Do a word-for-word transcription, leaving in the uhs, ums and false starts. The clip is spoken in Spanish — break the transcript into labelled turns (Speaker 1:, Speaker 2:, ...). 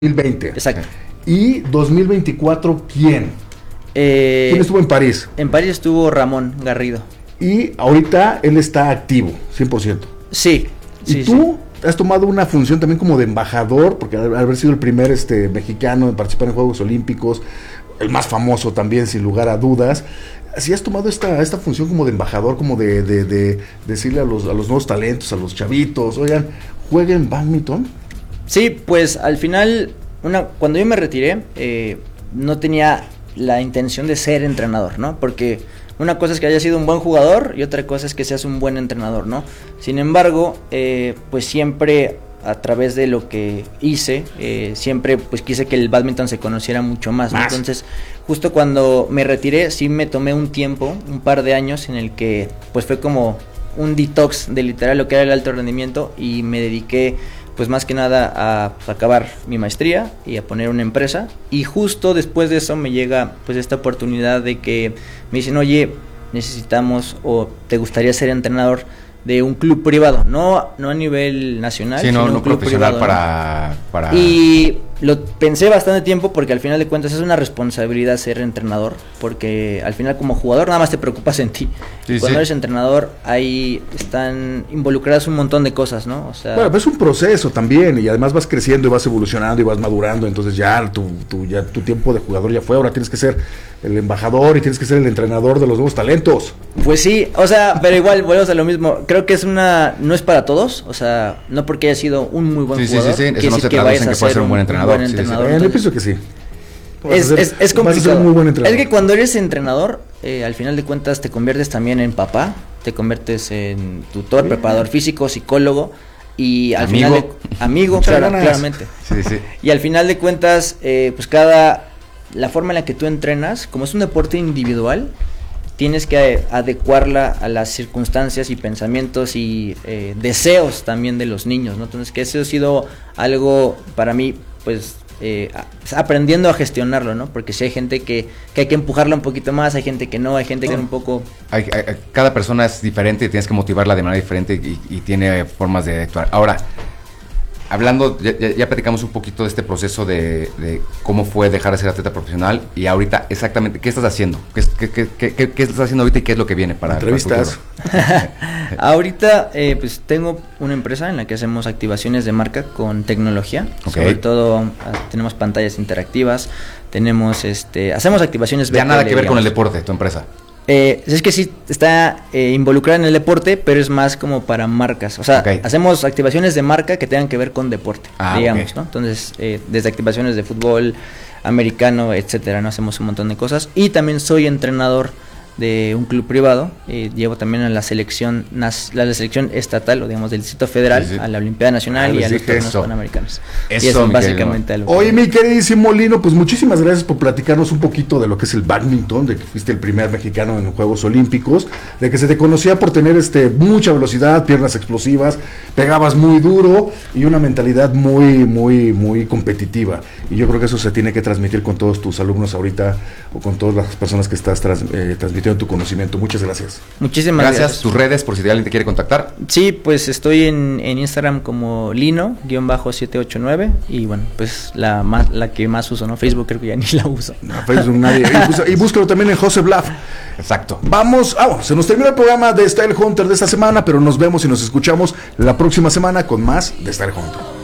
Speaker 1: dos mil veinte.
Speaker 2: Exacto.
Speaker 1: ¿Y dos mil veinticuatro quién?
Speaker 2: Eh,
Speaker 1: ¿Quién estuvo en París?
Speaker 2: En París estuvo Ramón Garrido.
Speaker 1: Y ahorita él está activo, cien por ciento.
Speaker 2: Sí.
Speaker 1: ¿Y
Speaker 2: sí,
Speaker 1: tú
Speaker 2: sí.
Speaker 1: has tomado una función también como de embajador? Porque al haber sido el primer este, mexicano en participar en Juegos Olímpicos, el más famoso también, sin lugar a dudas. ¿Sí has tomado esta, esta función como de embajador, como de, de, de decirle a los, a los nuevos talentos, a los chavitos, oigan, jueguen badminton?
Speaker 2: Sí, pues al final, una, cuando yo me retiré, eh, no tenía la intención de ser entrenador, ¿no? Porque una cosa es que haya sido un buen jugador y otra cosa es que seas un buen entrenador, ¿no? Sin embargo, eh, pues siempre a través de lo que hice, eh, siempre pues quise que el badminton se conociera mucho más, ¿no?
Speaker 1: más.
Speaker 2: Entonces, justo cuando me retiré, sí me tomé un tiempo, un par de años en el que pues fue como un detox de literal lo que era el alto rendimiento y me dediqué pues más que nada a pues, acabar mi maestría y a poner una empresa, y justo después de eso me llega pues esta oportunidad de que me dicen, oye, necesitamos o te gustaría ser entrenador de un club privado, no no a nivel nacional,
Speaker 3: sí,
Speaker 2: sino
Speaker 3: no,
Speaker 2: un
Speaker 3: no
Speaker 2: club
Speaker 3: profesional
Speaker 2: privado,
Speaker 3: para,
Speaker 2: ¿no?
Speaker 3: para...
Speaker 2: Y lo pensé bastante tiempo porque al final de cuentas es una responsabilidad ser entrenador, porque al final como jugador nada más te preocupas en ti.
Speaker 3: Sí,
Speaker 2: Cuando
Speaker 3: sí.
Speaker 2: eres entrenador ahí están involucradas un montón de cosas, ¿no? O sea,
Speaker 1: Bueno, pues es un proceso también, y además vas creciendo y vas evolucionando y vas madurando, entonces ya tu, tu, ya tu tiempo de jugador ya fue, ahora tienes que ser el embajador y tienes que ser el entrenador de los nuevos talentos.
Speaker 2: pues sí, o sea, pero igual volvemos a lo mismo. Creo que es una, no es para todos, o sea, no porque haya sido un muy buen
Speaker 3: Sí, sí,
Speaker 2: jugador,
Speaker 3: sí, sí, eso
Speaker 2: quiere
Speaker 3: no
Speaker 2: decir
Speaker 3: se
Speaker 2: que
Speaker 3: traduce
Speaker 2: vayas
Speaker 3: en
Speaker 2: a
Speaker 3: que puedas ser un buen entrenador,
Speaker 2: buen
Speaker 3: sí, sí, sí.
Speaker 2: entrenador.
Speaker 1: Eh, yo
Speaker 2: Entonces,
Speaker 1: pienso que sí. Vas
Speaker 2: Es,
Speaker 1: a ser-
Speaker 2: es, es
Speaker 1: vas a ser
Speaker 2: complicado.
Speaker 1: un muy buen entrenador.
Speaker 2: Es que cuando eres entrenador, eh, al final de cuentas te conviertes también en papá, te conviertes en tutor,
Speaker 1: Bien.
Speaker 2: preparador físico, psicólogo y al
Speaker 3: Amigo.
Speaker 2: final de, amigo,
Speaker 1: Muchas
Speaker 2: claro,
Speaker 1: ganas.
Speaker 2: claramente.
Speaker 3: Sí, sí.
Speaker 2: Y al final de cuentas, eh, pues cada la forma en la que tú entrenas, como es un deporte individual, tienes que adecuarla a las circunstancias y pensamientos y eh, deseos también de los niños, ¿no? Entonces, que eso ha sido algo para mí, pues, eh, a- aprendiendo a gestionarlo, ¿no? Porque si hay gente que, que hay que empujarla un poquito más, hay gente que no, hay gente que un poco...
Speaker 3: Hay, hay- cada persona es diferente y tienes que motivarla de manera diferente y, y tiene formas de actuar. Ahora, hablando, ya, ya- ya platicamos un poquito de este proceso de, de cómo fue dejar de ser atleta profesional y ahorita exactamente, ¿qué estás haciendo? ¿Qué, qué, qué, qué, qué- qué estás haciendo ahorita y qué es lo que viene para, para el
Speaker 1: Entrevistas.
Speaker 3: futuro?
Speaker 2: Ahorita, eh, pues tengo una empresa en la que hacemos activaciones de marca con tecnología.
Speaker 3: Ok.
Speaker 2: Sobre todo ah, tenemos pantallas interactivas, tenemos, este, hacemos activaciones
Speaker 3: Ya
Speaker 2: B T L,
Speaker 3: nada que ver con el
Speaker 2: digamos.
Speaker 3: deporte, tu empresa.
Speaker 2: Eh, es que sí está eh, involucrada en el deporte, pero es más como para marcas. O sea,
Speaker 3: Ok.
Speaker 2: hacemos activaciones de marca que tengan que ver con deporte,
Speaker 3: Ah,
Speaker 2: digamos,
Speaker 3: ok.
Speaker 2: ¿no? Entonces, eh, desde activaciones de fútbol americano, etcétera, no hacemos un montón de cosas. Y también soy entrenador de un club privado, eh, llevo también a la selección nas- la, la selección estatal, o digamos del Distrito Federal,
Speaker 3: Sí, sí.
Speaker 2: a la Olimpiada Nacional
Speaker 1: Ah,
Speaker 2: y
Speaker 1: les
Speaker 2: a los
Speaker 1: dije
Speaker 2: torneos
Speaker 1: eso.
Speaker 2: panamericanos.
Speaker 3: Eso,
Speaker 2: y eso
Speaker 3: mi
Speaker 2: básicamente algo.
Speaker 1: Oye, mi queridísimo Lino, pues muchísimas gracias por platicarnos un poquito de lo que es el badminton, de que fuiste el primer mexicano en los Juegos Olímpicos, de que se te conocía por tener este mucha velocidad, piernas explosivas, pegabas muy duro y una mentalidad muy, muy, muy competitiva. Y yo creo que eso se tiene que transmitir con todos tus alumnos ahorita o con todas las personas que estás trans- eh, transmitiendo tu conocimiento. Muchas gracias.
Speaker 2: Muchísimas
Speaker 3: Gracias.
Speaker 2: gracias.
Speaker 3: Tus redes, por si alguien te quiere contactar.
Speaker 2: Sí, pues estoy en, en Instagram como Lino siete ocho nueve y bueno, pues la más, la que más uso, ¿no? Facebook creo que ya ni la uso.
Speaker 1: No, Facebook nadie. Y, bus- y búscalo también en José Blaff.
Speaker 3: Exacto.
Speaker 1: Vamos, ah, bueno, se nos termina el programa de Style Hunter de esta semana, pero nos vemos y nos escuchamos la próxima semana con más de Style Hunter.